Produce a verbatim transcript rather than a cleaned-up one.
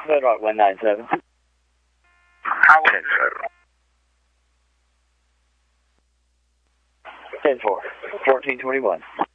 Red Rock one nine seven. How is it? ten four. fourteen twenty-one.